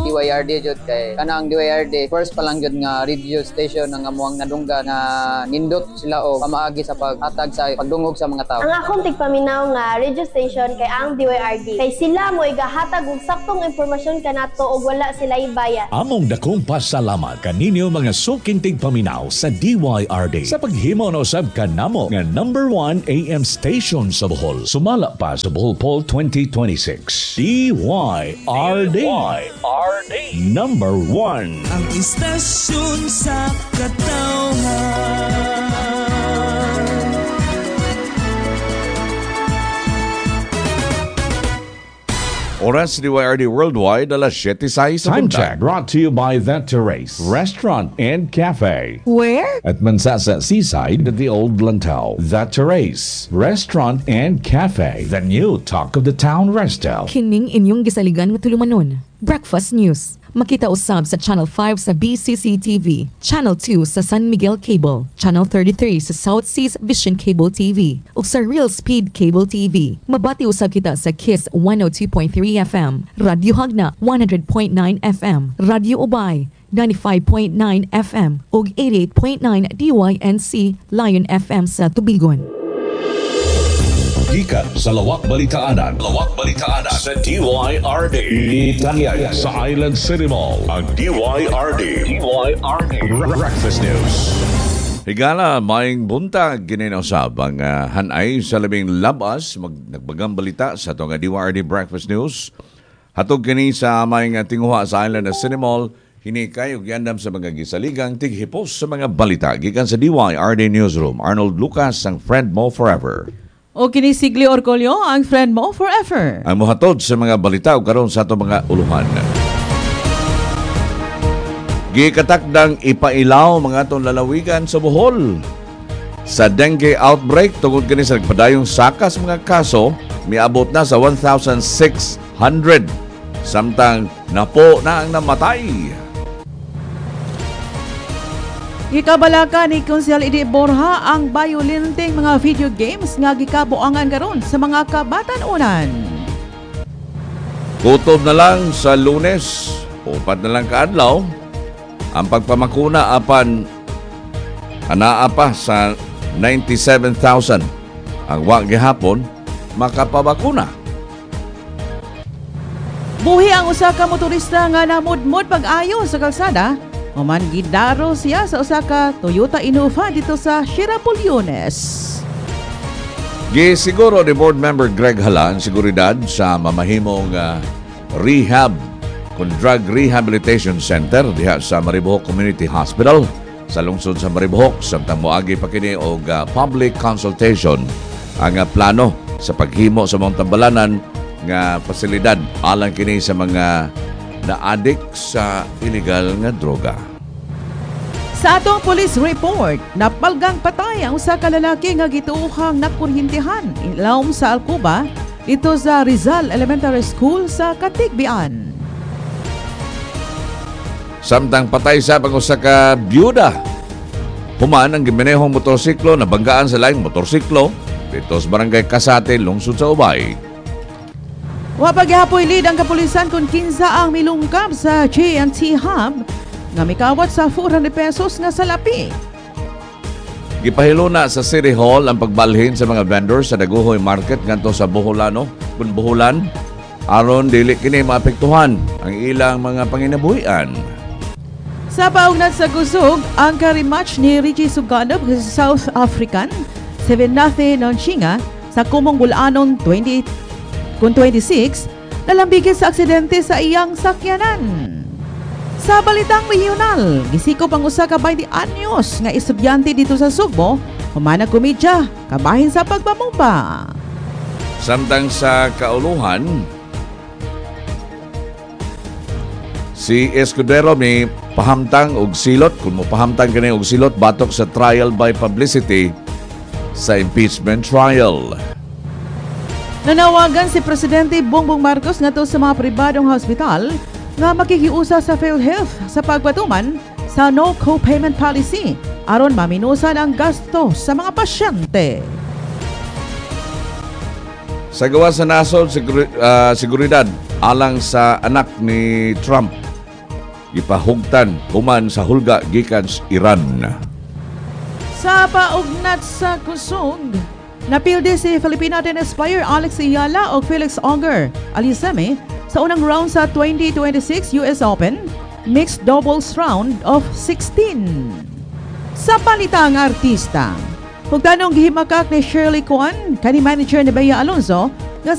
DYRD jud kay kana ang DYRD first pa lang jud nga radio station nga amuang nadungga nga nindot sila o pamaagi sa paghatag sa pagdungog sa mga tao. Ang akong tigpaminaw nga radio station kay ang DYRD kay sila mo igahatag og saktong impormasyon kanato og wala sila ibayad. Among dakong pasalamat kaninyo mga suking tigpaminaw sa DYRD sa paghimo na usab kanamo nga number 1 AM station sa Bohol. Sumala pa sa Bohol Poll 2026. DYRD. Number 1. Ang istasyon sa katawhan. Oras DYRD Worldwide, alas 7:06 Time check brought to you by The Terrace Restaurant and Cafe. Where? At Mansasa Seaside at the Old Lantau. The Terrace Restaurant and Cafe. The new talk of the town resto. Kining inyong gisaligan nga tulumanon. Breakfast News. Makita usab sa Channel 5 sa BCC TV, Channel 2 sa San Miguel Cable, Channel 33 sa South Seas Vision Cable TV, ug sa Real Speed Cable TV. Mabati usab kita sa Kiss 102.3 FM, Radyo Hagna 100.9 FM, Radyo Ubay 95.9 FM ug 88.9 DYNC Lion FM sa Tubigon. Gikan sa Lawak Balitaanan sa DYRD. Itanyag sa Island City Mall ang DYRD Breakfast News. Higala, maing buntag ginausab ang hanay sa labing labas nagbagang balita sa itong DYRD Breakfast News. Hatog kini sa maing tinguha sa Island City Mall, hinikay ug yandam sa mga gisaligang tighipos sa mga balita gikan sa DYRD Newsroom. Arnold Lucas, ang friend mo forever. O kini Sigli Orcolio, ang friend mo forever. Ang muhatod sa mga balita o karon sa ato mga uluhan. Gikatakdang ipailaw mga atong lalawigan sa Bohol. Sa dengue outbreak, tungod kini sa nagpadayong sakas mga kaso, miabot na sa 1,600. Samtang napo na ang namatay. Gikabalaka ni Konsehal Idi Borja ang bayolenteng mga video games nga gikabuangan karon sa mga kabatan-unan. Kutob na lang sa Lunes, upat na lang kaadlaw, ang pagpamakuna apan anaa pa sa 97,000 ang wa gihapon makapabakuna. Buhi ang usa ka motorista nga namudmod pag-ayo sa kalsada. Human gidaro siya sa usa ka Toyota Innova dito sa Shirapolyones. Gisiguro ni Board Member Greg Hala ang seguridad sa mamahimong rehab kung Drug Rehabilitation Center diha sa Maribohok Community Hospital sa lungsod sa Maribohok. Samtang moagi pa kini og public consultation ang plano sa paghimo sa mga tambalanan nga pasilidad alang kini sa mga na-addict sa illegal nga droga. Sa atong police report, napalgang patay ang usa ka lalaki nga gituohang nakuryentihan ilawom sa Alcuba dito sa Rizal Elementary School sa Katigbian. Samtang patay sa usa ka byuda. Human ang gimanehong motorsiklo na banggaan sa laing motorsiklo dito sa Barangay Kasate, lungsod sa Ubay. Wa pagyapoy lead ang kapulisan kung kinsa ang milungkab sa J&T Hub nga mikawat sa 400 pesos nga salapi. Gipahilo na sa City Hall ang pagbalhin sa mga vendors sa Daguhoy Market ngadto sa Boholano, kun Boholan, aron dili kini maapektuhan ang ilang mga panginabuhian. Sa paugnat sa kusog, ang ka-rematch ni Richie Suganov sa South African 7-0 non Chinga sa Kumong Bulanon 26 nalambigin sa aksidente sa iyang sakyanan. Sa balitang regional, gisikop ang usa ka 20 anyos nga estudyante dito sa Sugbo, humana komedya, kabahin sa pagbamumba. Samtang sa kauluhan, si Escudero may pahamtang og silot, kung mo pahamtang kini og silot batok sa trial by publicity sa impeachment trial. Nanawagan si Presidente Bongbong Marcos ngadto sa mga pribadong hospital nga makikiusa sa PhilHealth sa pagpatuman sa no co-payment policy aron maminusan ang gasto sa mga pasyente. Sa gawa sa nasod seguridad alang sa anak ni Trump ipahugtan human sa hulga gikan sa Iran. Sa paugnat sa kusog, napildi si Filipino tennis player Alex Ayala o Felix Auger Alisame sa unang round sa 2026 US Open Mixed Doubles Round of 16. Sa palitang artista, hugdanong gihimakak ni Shirley Kwan, kani manager ni Bea Alonso,